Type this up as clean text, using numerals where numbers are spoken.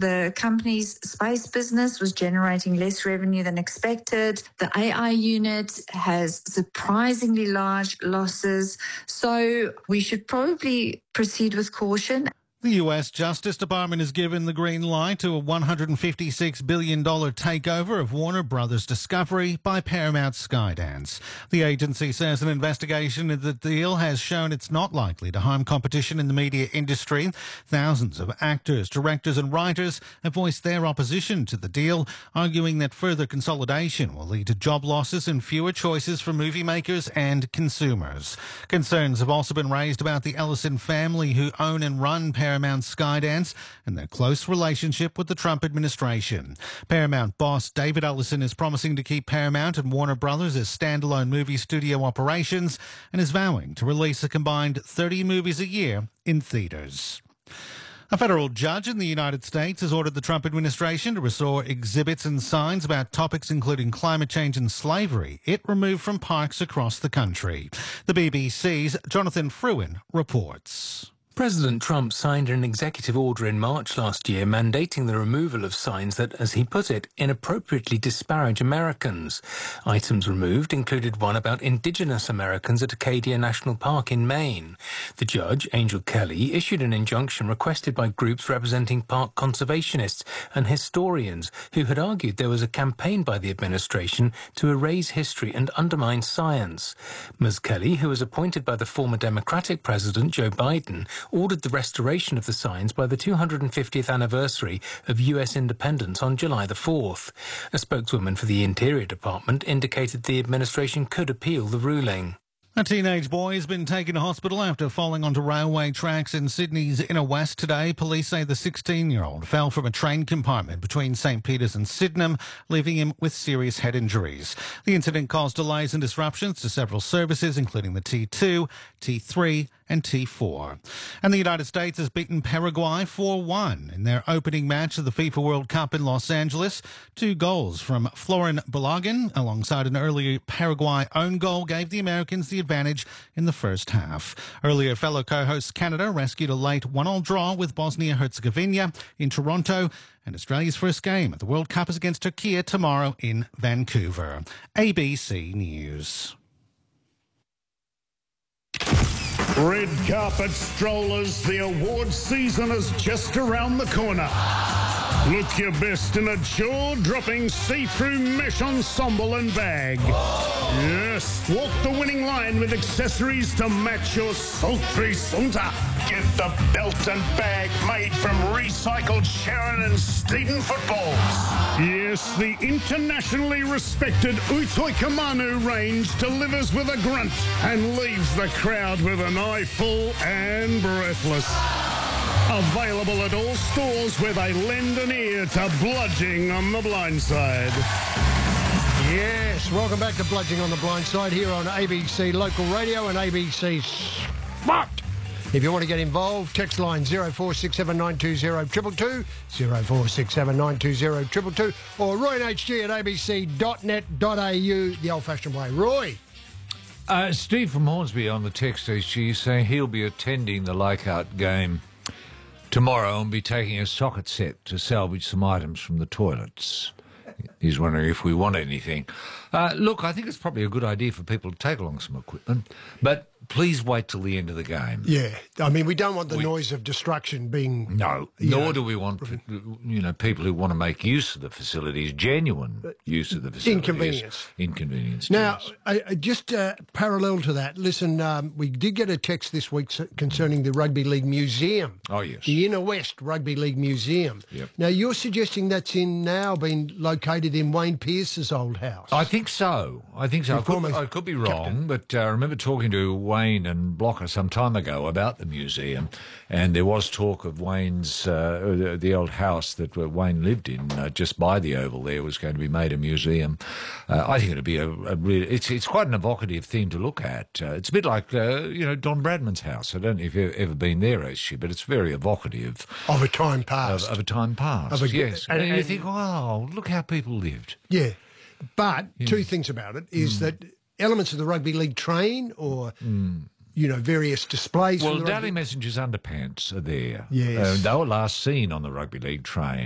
The company's space business was generating less revenue than expected. The AI unit has surprisingly large losses. So we should probably proceed with caution. The US Justice Department has given the green light to a $156 billion takeover of Warner Brothers Discovery by Paramount Skydance. The agency says an investigation into the deal has shown it's not likely to harm competition in the media industry. Thousands of actors, directors and writers have voiced their opposition to the deal, arguing that further consolidation will lead to job losses and fewer choices for movie makers and consumers. Concerns have also been raised about the Ellison family, who own and run Paramount Skydance, and their close relationship with the Trump administration. Paramount boss David Ellison is promising to keep Paramount and Warner Brothers as standalone movie studio operations and is vowing to release a combined 30 movies a year in theaters. A federal judge in the United States has ordered the Trump administration to restore exhibits and signs about topics including climate change and slavery it removed from parks across the country. The BBC's Jonathan Fruin reports. President Trump signed an executive order in March last year mandating the removal of signs that, as he put it, inappropriately disparage Americans. Items removed included one about Indigenous Americans at Acadia National Park in Maine. The judge, Angel Kelly, issued an injunction requested by groups representing park conservationists and historians who had argued there was a campaign by the administration to erase history and undermine science. Ms. Kelly, who was appointed by the former Democratic President Joe Biden, ordered the restoration of the signs by the 250th anniversary of U.S. independence on July the 4th. A spokeswoman for the Interior Department indicated the administration could appeal the ruling. A teenage boy has been taken to hospital after falling onto railway tracks in Sydney's inner west today. Police say the 16-year-old fell from a train compartment between St Peters and Sydenham, leaving him with serious head injuries. The incident caused delays and disruptions to several services, including the T2, T3 and T4. And the United States has beaten Paraguay 4-1 in their opening match of the FIFA World Cup in Los Angeles. 2 goals from Florin Balogun, alongside an earlier Paraguay own goal, gave the Americans the advantage in the first half. Earlier, fellow co-host Canada rescued a late 1-1 draw with Bosnia-Herzegovina in Toronto, and Australia's first game at the World Cup is against Turkey tomorrow in Vancouver. ABC News. Red carpet strollers, the awards season is just around the corner. Look your best in a jaw-dropping see-through mesh ensemble and bag. Yes, walk the winning line with accessories to match your sultry saunter. Get the belt and bag made from recycled Sharon and Steeden footballs. Yes, the internationally respected Utoikamanu range delivers with a grunt and leaves the crowd with an eye full and breathless. Available at all stores where they lend an ear to Bludging on the Blind Side. Yes, welcome back to Bludging on the Blind Side here on ABC Local Radio and ABC Smart. If you want to get involved, text line 0467920222, 0467920222, or roynhg@abc.net.au, the old-fashioned way. Roy. Steve from Hornsby on the text HG saying he'll be attending the Leichhardt game tomorrow and be taking a socket set to salvage some items from the toilets. He's wondering if we want anything. Look, I think it's probably a good idea for people to take along some equipment, but please wait till the end of the game. Yeah, I mean, we don't want the noise of destruction being... No, nor do we want, people who want to make use of the facilities, genuine use of the facilities. Inconvenience. Now, just parallel to that, listen, we did get a text this week concerning the Rugby League Museum. Oh, yes. The Inner West Rugby League Museum. Yep. Now, you're suggesting that's been located in Wayne Pearce's old house. I think so. I could be wrong, but I remember talking to Wayne and Blocker some time ago about the museum, and there was talk of Wayne's, the old house that Wayne lived in, just by the Oval there, was going to be made a museum. I think it'd be a really, it's quite an evocative thing to look at. It's a bit like, Don Bradman's house. I don't know if you've ever been there, actually, but it's very evocative. Of a time past. Of a time past, yes. And you think, wow, look how people lived. Yeah. But two things about it is that elements of the rugby league train or, various displays. Well, Daily Messenger's underpants are there. Yes. They were last seen on the rugby league train.